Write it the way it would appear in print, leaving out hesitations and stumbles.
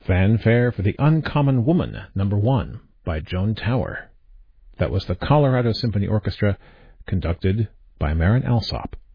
Fanfare for the Uncommon Woman, No. 1, by Joan Tower. That was the Colorado Symphony Orchestra, conducted by Marin Alsop.